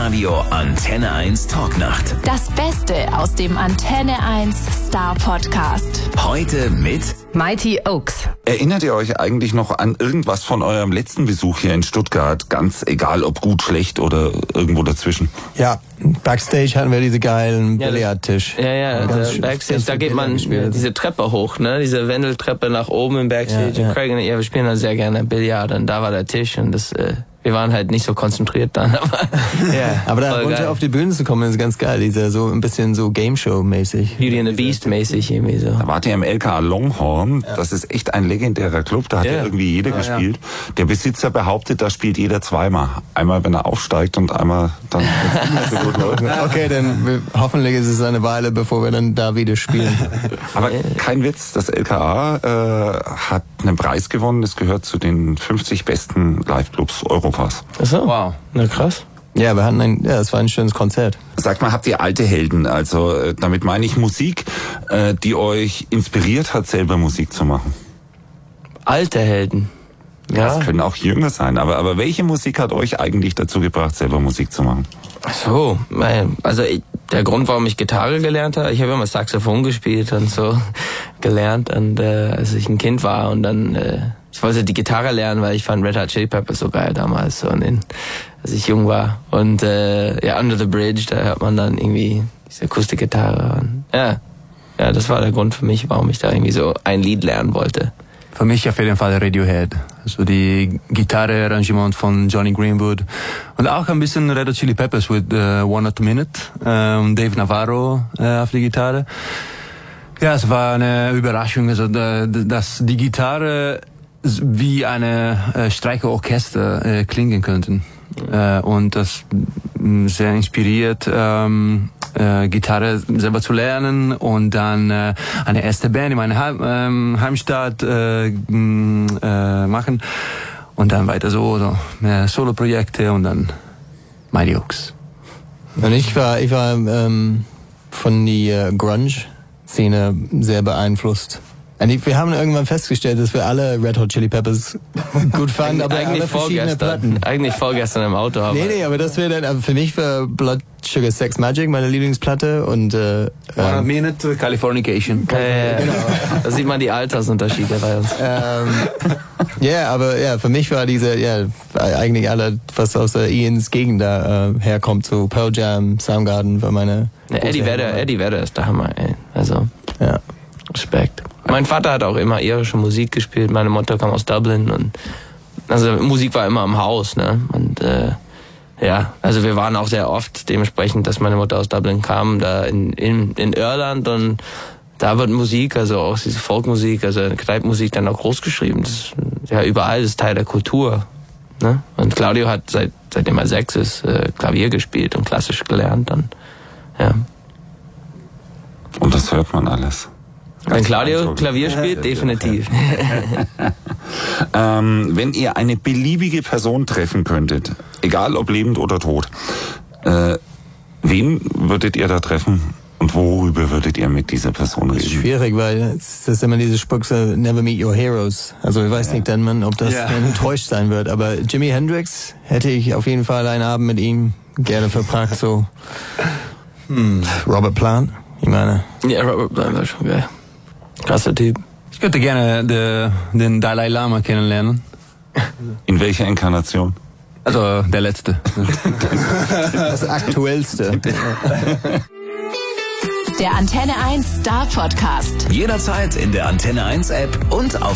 Radio Antenne 1 Talknacht. Das Beste aus dem Antenne 1 Star Podcast. Heute mit Mighty Oaks. Erinnert ihr euch eigentlich noch an irgendwas von eurem letzten Besuch hier in Stuttgart? Ganz egal, ob gut, schlecht oder irgendwo dazwischen. Ja, Backstage hatten wir diese geilen Billardtisch. Ja, Backstage, da geht man diese Treppe hoch, ne? Diese Wendeltreppe nach oben im Backstage. Ja. Craig und ich, wir spielen da sehr gerne Billard und da war der Tisch und das, wir waren halt nicht so konzentriert dann, aber ja. Aber da runter auf die Bühne zu kommen, ist ganz geil. Dieser so ein bisschen so Game-Show-mäßig. Beauty and the Beast-mäßig irgendwie so. Da wart ihr im LKA Longhorn. Das ist echt ein legendärer Club. Da hat ja irgendwie jeder gespielt. Der Besitzer behauptet, da spielt jeder zweimal. Einmal, wenn er aufsteigt und einmal dann, wenn es nicht so gut läuft. Okay, dann hoffentlich ist es eine Weile, bevor wir dann da wieder spielen. Aber kein Witz, das LKA hat einen Preis gewonnen. Es gehört zu den 50 besten Live-Clubs Europas. Ach so. Wow. Na krass. Ja, wir hatten es war ein schönes Konzert. Sagt mal, habt ihr alte Helden? Also damit meine ich Musik, die euch inspiriert hat, selber Musik zu machen. Alte Helden. Ja. Das können auch jünger sein, aber welche Musik hat euch eigentlich dazu gebracht, selber Musik zu machen? Ach so, also der Grund, warum ich Gitarre gelernt habe, ich habe immer Saxophon gespielt und so gelernt, und als ich ein Kind war und dann ich wollte die Gitarre lernen, weil ich fand Red Hot Chili Peppers so geil damals, so als ich jung war. Und Under the Bridge, da hört man dann irgendwie diese Akustikgitarre. Und, ja, das war der Grund für mich, warum ich da irgendwie so ein Lied lernen wollte. Für mich auf jeden Fall Radiohead. Also die Gitarre-Arrangement von Johnny Greenwood. Und auch ein bisschen Red Hot Chili Peppers mit One Not a Minute. Dave Navarro auf die Gitarre. Ja, es war eine Überraschung, also dass die Gitarre wie eine Streicherorchester klingen könnten. Und das sehr inspiriert, Gitarre selber zu lernen und dann eine erste Band in meiner Heimstadt machen und dann weiter so mehr Solo-Projekte und dann Mighty Oaks. Und ich war von der Grunge-Szene sehr beeinflusst. Wir haben irgendwann festgestellt, dass wir alle Red Hot Chili Peppers gut fanden, aber alle verschiedene Platten. Eigentlich vorgestern im Auto. Aber Nee, aber das wäre dann, für mich war Blood Sugar Sex Magic meine Lieblingsplatte und One Minute Californication. Genau. Da sieht man die Altersunterschiede bei uns. Aber für mich war eigentlich alle, was aus der Ians Gegend da herkommt, so Pearl Jam, Soundgarden war meine... Eddie Vedder ist der Hammer, ey. Also, ja. Respekt. Mein Vater hat auch immer irische Musik gespielt, meine Mutter kam aus Dublin und also Musik war immer im Haus, ne? Und also wir waren auch sehr oft dementsprechend, dass meine Mutter aus Dublin kam, da in Irland, und da wird Musik, also auch diese Folkmusik, also Kneipenmusik dann auch groß geschrieben. Das ist ja überall, das ist Teil der Kultur, ne? Und Claudio hat seitdem er 6 ist Klavier gespielt und klassisch gelernt dann. Ja. Und das hört man alles. Wenn Claudio Klavier spielt, definitiv. Wenn ihr eine beliebige Person treffen könntet, egal ob lebend oder tot, wen würdet ihr da treffen und worüber würdet ihr mit dieser Person reden? Das ist schwierig, weil das ist immer diese Spruch, never meet your heroes. Also ich weiß nicht dann, ob das enttäuscht sein wird, aber Jimi Hendrix hätte ich auf jeden Fall einen Abend mit ihm gerne verbracht, so. Robert Plant, ich meine. Ja, Robert Plant war schon geil. Krasser Typ. Ich könnte gerne den Dalai Lama kennenlernen. In welcher Inkarnation? Also der letzte. Das aktuellste. Der Antenne 1 Star Podcast. jederzeit in der Antenne 1 App und auf